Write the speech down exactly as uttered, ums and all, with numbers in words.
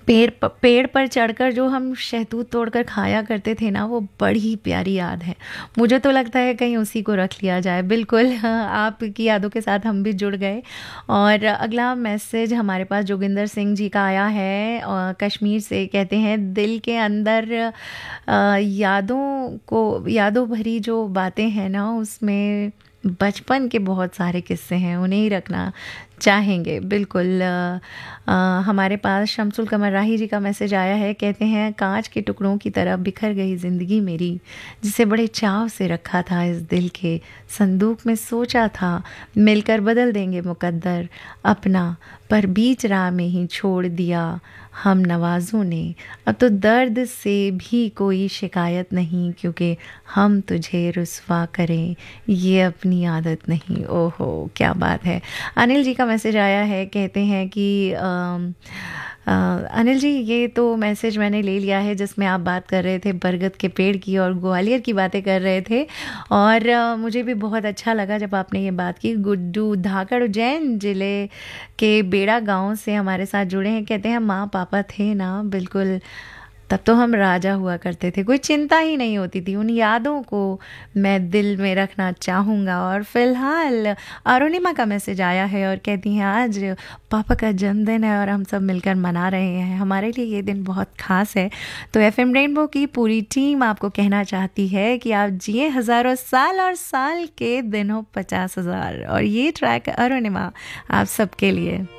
पेड़ प पेड़ पर चढ़कर जो हम शहतूत तोड़कर खाया करते थे ना, वो बड़ी प्यारी याद है। मुझे तो लगता है कहीं उसी को रख लिया जाए। बिल्कुल हाँ, आपकी यादों के साथ हम भी जुड़ गए। और अगला मैसेज हमारे पास जोगिंदर सिंह जी का आया है अ, कश्मीर से। कहते हैं दिल के अंदर अ, यादों को यादों भरी जो बातें हैं ना, उसमें बचपन के बहुत सारे किस्से हैं, उन्हें ही रखना चाहेंगे। बिल्कुल अ, अ, हमारे पास शमसुल कमर राही जी का मैसेज आया है। कहते हैं कांच के टुकड़ों की तरह बिखर गई ज़िंदगी मेरी, जिसे बड़े चाव से रखा था इस दिल के संदूक में, सोचा था मिलकर बदल देंगे मुकद्दर अपना, पर बीच राह में ही छोड़ दिया हम नवाज़ों ने। अब तो दर्द से भी कोई शिकायत नहीं, क्योंकि हम तुझे रुस्वा करें ये अपनी आदत नहीं। ओहो क्या बात है। अनिल जी का मैसेज आया है। कहते हैं कि अम, अ, अनिल जी, ये तो मैसेज मैंने ले लिया है जिसमें आप बात कर रहे थे बरगद के पेड़ की और ग्वालियर की बातें कर रहे थे। और अ, मुझे भी बहुत अच्छा लगा जब आपने ये बात की। गुड्डू धाकड़ उज्जैन ज़िले के बेड़ा गांव से हमारे साथ जुड़े हैं। कहते हैं माँ पापा थे ना, बिल्कुल तब तो हम राजा हुआ करते थे, कोई चिंता ही नहीं होती थी। उन यादों को मैं दिल में रखना चाहूँगा। और फिलहाल अरुणिमा का मैसेज आया है और कहती हैं आज पापा का जन्मदिन है और हम सब मिलकर मना रहे हैं, हमारे लिए ये दिन बहुत ख़ास है। तो एफ एम रेनबो की पूरी टीम आपको कहना चाहती है कि आप जिए हज़ारों साल और साल के दिन हो पचास हज़ार। और ये ट्रैक अरुणिमा आप सबके लिए।